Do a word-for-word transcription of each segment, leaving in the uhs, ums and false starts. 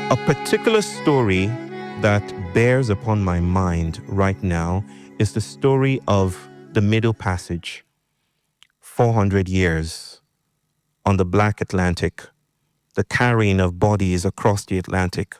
A particular story that bears upon my mind right now is the story of the Middle Passage, four hundred years on the Black Atlantic, the carrying of bodies across the Atlantic.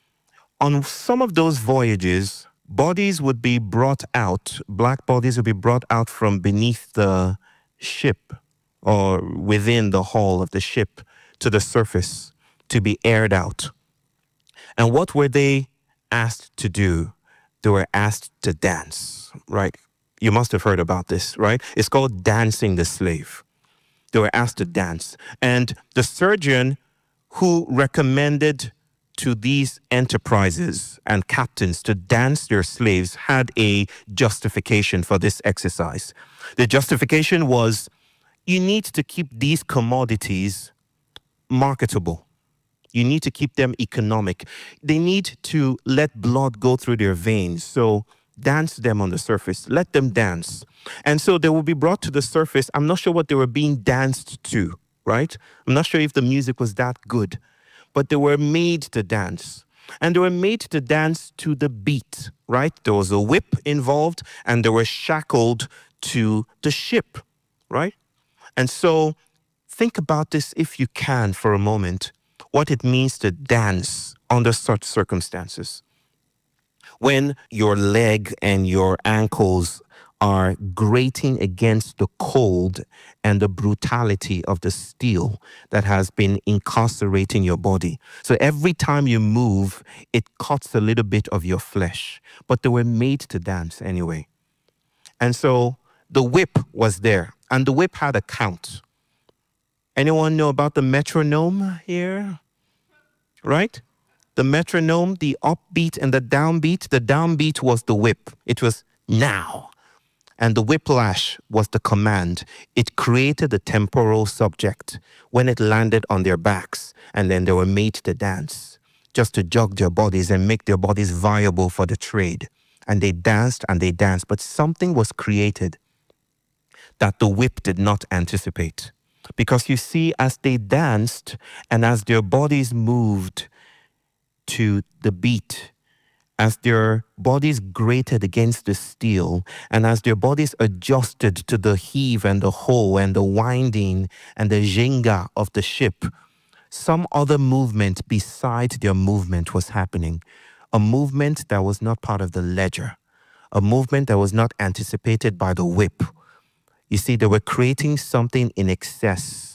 On some of those voyages, bodies would be brought out, black bodies would be brought out from beneath the ship or within the hull of the ship to the surface to be aired out. And what were they asked to do? They were asked to dance, right? You must have heard about this, right? It's called dancing the slave. They were asked to dance. And the surgeon who recommended to these enterprises and captains to dance their slaves had a justification for this exercise. The justification was, you need to keep these commodities marketable. You need to keep them economic. They need to let blood go through their veins. So dance them on the surface. Let them dance. And so they will be brought to the surface. I'm not sure what they were being danced to, right? I'm not sure if the music was that good, but they were made to dance. And they were made to dance to the beat, right? There was a whip involved, and they were shackled to the ship, right? And so think about this, if you can, for a moment, what it means to dance under such circumstances. When your leg and your ankles are grating against the cold and the brutality of the steel that has been incarcerating your body. So every time you move, it cuts a little bit of your flesh. But they were made to dance anyway. And so the whip was there, and the whip had a count. Anyone know about the metronome here? Right? The metronome, the upbeat and the downbeat. The downbeat was the whip. It was now. And the whiplash was the command. It created the temporal subject when it landed on their backs, and then they were made to dance, just to jog their bodies and make their bodies viable for the trade. And they danced and they danced, but something was created that the whip did not anticipate. Because you see, as they danced and as their bodies moved to the beat, as their bodies grated against the steel, and as their bodies adjusted to the heave and the hoe and the winding and the jenga of the ship, some other movement beside their movement was happening. A movement that was not part of the ledger. A movement that was not anticipated by the whip. You see, they were creating something in excess